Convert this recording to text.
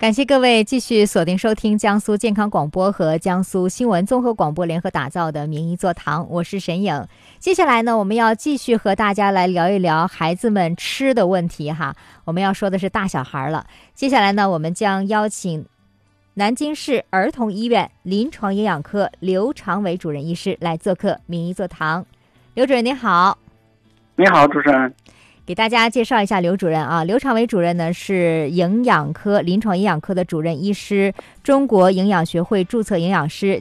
感谢各位继续锁定收听江苏健康广播和江苏新闻综合广播联合打造的名医座堂，我是沈颖。接下来呢，我们要继续和大家来聊一聊孩子们吃的问题哈。我们要说的是大小孩了。接下来呢，我们将邀请南京市儿童医院临床营养科刘长伟主任医师来做客名医座堂。刘主任您好。 你好，主持人。 给大家介绍一下刘主任啊，刘长伟主任呢是营养科临床营养科的主任医师，中国营养学会注册营养师，